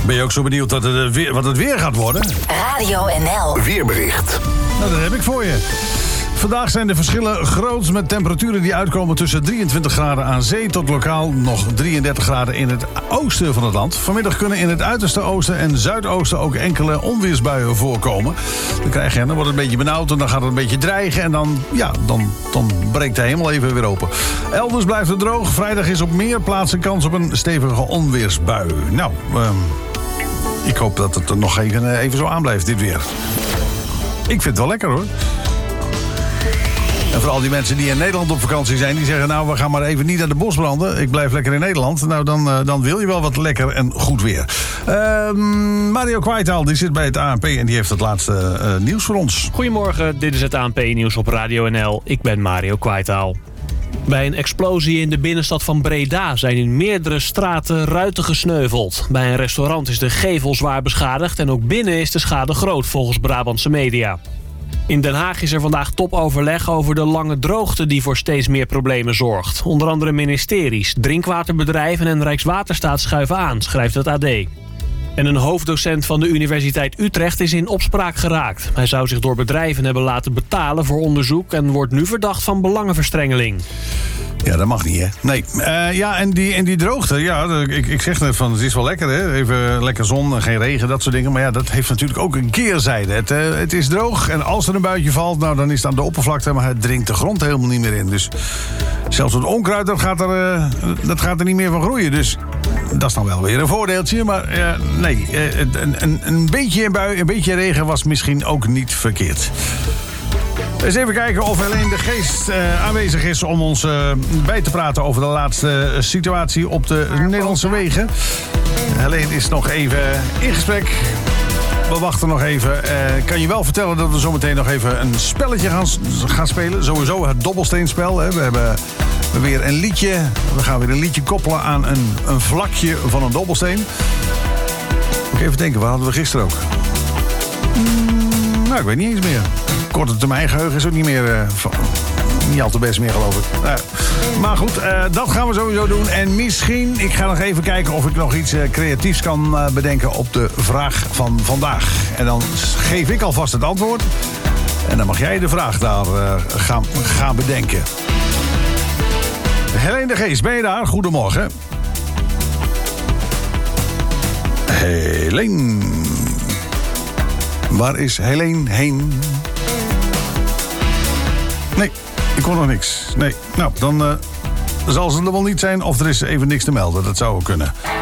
Ben je ook zo benieuwd wat het weer gaat worden? Radio NL. Weerbericht. Nou, dat heb ik voor je. Vandaag zijn de verschillen groot met temperaturen die uitkomen tussen 23 graden aan zee tot lokaal nog 33 graden in het oosten van het land. Vanmiddag kunnen in het uiterste oosten en zuidoosten ook enkele onweersbuien voorkomen. Dan wordt het een beetje benauwd en dan gaat het een beetje dreigen en dan breekt de hemel even weer open. Elders blijft het droog. Vrijdag is op meer plaatsen kans op een stevige onweersbui. Nou, ik hoop dat het er nog even zo aanblijft, dit weer. Ik vind het wel lekker, hoor. En voor al die mensen die in Nederland op vakantie zijn, die zeggen, nou, we gaan maar even niet naar de bosbranden. Ik blijf lekker in Nederland. Nou, dan wil je wel wat lekker en goed weer. Mario Kwijtaal, die zit bij het ANP en die heeft het laatste nieuws voor ons. Goedemorgen, dit is het ANP-nieuws op Radio NL. Ik ben Mario Kwijtaal. Bij een explosie in de binnenstad van Breda zijn in meerdere straten ruiten gesneuveld. Bij een restaurant is de gevel zwaar beschadigd en ook binnen is de schade groot volgens Brabantse media. In Den Haag is er vandaag topoverleg over de lange droogte die voor steeds meer problemen zorgt. Onder andere ministeries, drinkwaterbedrijven en Rijkswaterstaat schuiven aan, schrijft het AD. En een hoofddocent van de Universiteit Utrecht is in opspraak geraakt. Hij zou zich door bedrijven hebben laten betalen voor onderzoek en wordt nu verdacht van belangenverstrengeling. Ja, dat mag niet, hè? Nee. En die droogte, ja, ik zeg net van, het is wel lekker, hè? Even lekker zon en geen regen, dat soort dingen. Maar ja, dat heeft natuurlijk ook een keerzijde. Het is droog en als er een buitje valt, nou, dan is het aan de oppervlakte, maar het dringt de grond helemaal niet meer in. Dus zelfs het onkruid, dat gaat er niet meer van groeien. Dus dat is dan wel weer een voordeeltje. Maar nee, een beetje bui, een beetje regen was misschien ook niet verkeerd. Eens even kijken of Helene de Geest aanwezig is om ons bij te praten over de laatste situatie op de Nederlandse wegen. Helene is nog even in gesprek. We wachten nog even. Kan je wel vertellen dat we zometeen nog even een spelletje gaan spelen. Sowieso het dobbelsteenspel. Hè. We hebben weer een liedje. We gaan weer een liedje koppelen aan een vlakje van een dobbelsteen. Moet ik even denken, wat hadden we gisteren ook? Nou, ik weet niet eens meer. Korte termijn geheugen is ook niet meer niet al te best meer, geloof ik. Maar goed, dat gaan we sowieso doen. En misschien, ik ga nog even kijken of ik nog iets creatiefs kan bedenken op de vraag van vandaag. En dan geef ik alvast het antwoord. En dan mag jij de vraag daar gaan bedenken. Helene de Geest, ben je daar? Goedemorgen. Helene. Waar is Helene heen? Nee, ik hoor nog niks. Nee, nou, dan zal ze er wel niet zijn of er is even niks te melden. Dat zou ook kunnen.